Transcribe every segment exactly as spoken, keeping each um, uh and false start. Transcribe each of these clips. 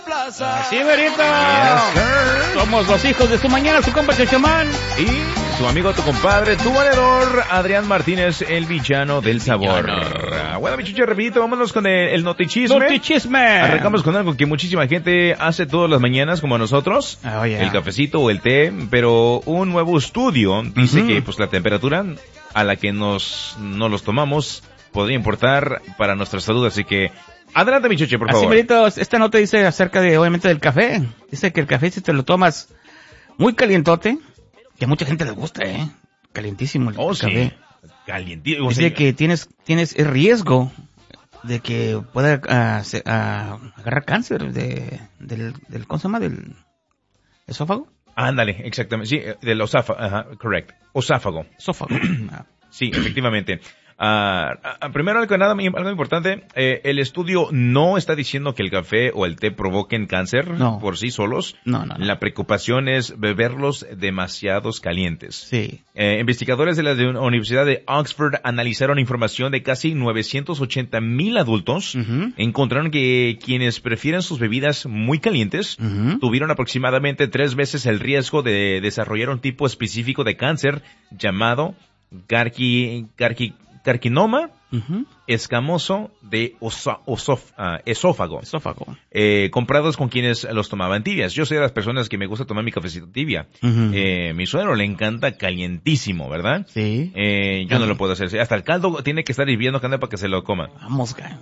Así, verito. Yes, somos los hijos de su mañana, su compa Chechomán. Y tu amigo, tu compadre, tu valedor, Adrián Martínez, el villano del sabor. Bueno, mi chucha, repito, vámonos con el, el notichisme. Notichisme. Arrancamos con algo que muchísima gente hace todas las mañanas, como nosotros. Oh, yeah. El cafecito o el té, pero un nuevo estudio dice uh-huh. que pues la temperatura a la que nos, nos los tomamos podría importar para nuestra salud, así que adelante, mi chuche, por favor. Así, Merito, esta nota dice acerca de, obviamente, del café. Dice que el café, si te lo tomas muy calientote, que a mucha gente les gusta, ¿eh? Calientísimo el, oh, el café. Sí. Calientísimo. Dice sí. que tienes tienes el riesgo de que pueda uh, se, uh, agarrar cáncer de, del, del, ¿cómo se llama? Del esófago. Ándale, exactamente. Sí, del osáfago, ajá, correcto. Osáfago. Esófago. Sí, efectivamente. Uh, uh, primero, algo, nada, algo importante, eh, el estudio no está diciendo que el café o el té provoquen cáncer no. por sí solos. No, no, no. La preocupación es beberlos demasiados calientes. Sí. Eh, investigadores de la de Universidad de Oxford analizaron información de casi novecientos ochenta mil adultos. Uh-huh. Encontraron que quienes prefieren sus bebidas muy calientes uh-huh. tuvieron aproximadamente tres veces el riesgo de desarrollar un tipo específico de cáncer llamado carqui, carqui, carcinoma uh-huh. escamoso de oso, osof, uh, esófago, esófago. Eh, comprados con quienes los tomaban tibias. Yo soy de las personas que me gusta tomar mi cafecito tibia. Uh-huh. Eh, mi suegro le encanta calientísimo, ¿verdad? Sí. Eh, yo uh-huh. no lo puedo hacer. Hasta el caldo tiene que estar hirviendo para que se lo coma. Vamos, güey.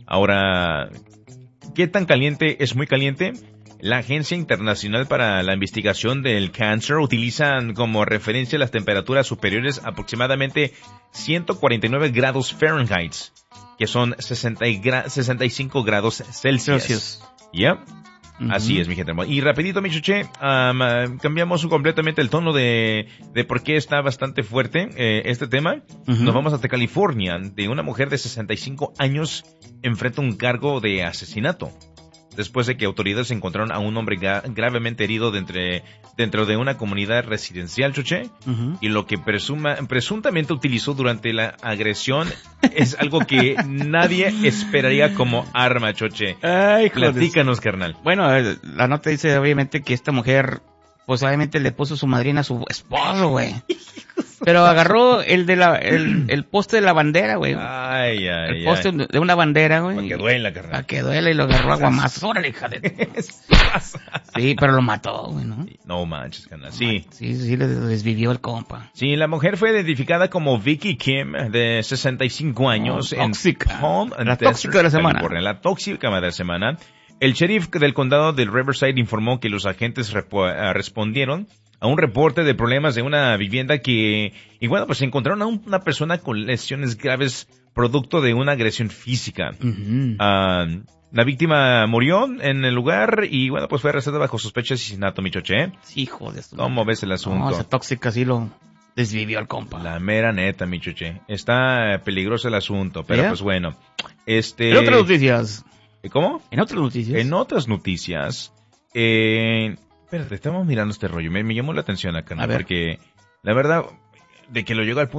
Ahora, ¿qué tan caliente es muy caliente? La Agencia Internacional para la Investigación del Cáncer utilizan como referencia las temperaturas superiores a aproximadamente ciento cuarenta y nueve grados Fahrenheit, que son sesenta y cinco grados Celsius. Celsius. ¿Ya? Yeah. Uh-huh. Así es, mi gente. Y rapidito, mi chuche, um, cambiamos completamente el tono de, de por qué está bastante fuerte eh, este tema. Uh-huh. Nos vamos hasta California, de una mujer de sesenta y cinco años enfrenta un cargo de asesinato, después de que autoridades encontraron a un hombre gra- gravemente herido de entre, dentro de una comunidad residencial, Choche, uh-huh. y lo que presuma, presuntamente utilizó durante la agresión es algo que nadie esperaría como arma, Choche. Ay, platícanos, carnal. Bueno, la nota dice obviamente que esta mujer, pues obviamente le puso su madrina a su esposo, güey. Pero agarró el de la, el, el poste de la bandera, güey. Ay, ay, El poste ay. de una bandera, güey. Para que duela, carnal. Para que duela y lo agarró a guamazos. Órale, hija de... Sí, pero lo mató, güey, ¿no? No manches, carnal. Sí. Sí, sí, le desvivió el compa. Sí, la mujer fue identificada como Vicky Kim, de sesenta y cinco años. Oh, tóxica. En Palm, la tóxica de la semana. California. La tóxica de la semana. El sheriff del condado del Riverside informó que los agentes repo- respondieron a un reporte de problemas de una vivienda que, y bueno, pues encontraron a una persona con lesiones graves producto de una agresión física. Uh-huh. Uh, la víctima murió en el lugar y bueno, pues fue arrestada bajo sospecha de asesinato, mi choche. Sí, joder. ¿Cómo ves el asunto? No, esa tóxica sí lo desvivió al compa. La mera neta, mi choche. Está peligroso el asunto, pero ¿yeah? Pues bueno. Este... En otras noticias. ¿Cómo? En otras noticias. En otras noticias, eh... espérate, estamos mirando este rollo. Me, me llamó la atención acá, ¿no? Porque la verdad, de que lo llegó al punto